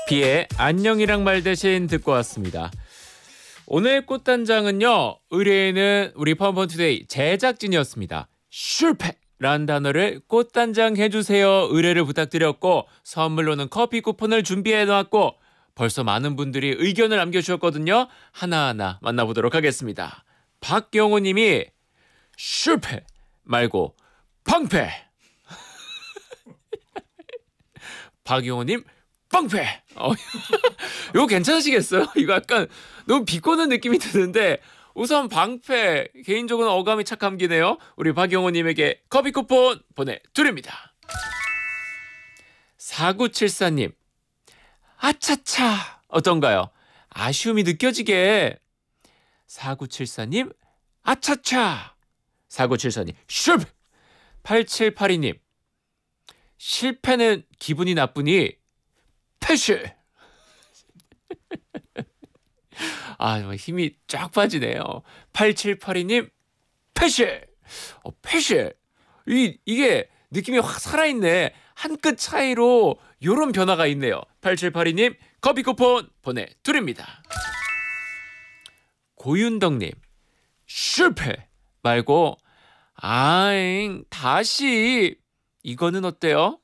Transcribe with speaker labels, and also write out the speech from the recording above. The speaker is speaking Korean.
Speaker 1: 비의 안녕이랑 말 대신 듣고 왔습니다. 오늘 꽃단장은요. 의뢰인은 우리 펀펀투데이 제작진이었습니다. 실패라는 단어를 꽃단장 해주세요 의뢰를 부탁드렸고 선물로는 커피 쿠폰을 준비해놨고 벌써 많은 분들이 의견을 남겨주셨거든요. 하나하나 만나보도록 하겠습니다. 박경호님이 실패 말고 방패. 박경호님 방패. 이거 괜찮으시겠어요? 이거 약간 너무 비꼬는 느낌이 드는데 우선 방패 개인적으로는 어감이 착 감기네요. 우리 박영호님에게 커피 쿠폰 보내드립니다. 4974님 아차차 어떤가요? 아쉬움이 느껴지게. 4974님 아차차. 4974님 실패. 8782님 실패는 기분이 나쁘니 패실. 아, 힘이 쫙 빠지네요. 8782님 패실. 패실. 이게 느낌이 확 살아있네. 한 끗 차이로 요런 변화가 있네요. 8782님 커피 쿠폰 보내드립니다. 고윤덕님 실패 말고 아잉 다시. 이거는 어때요?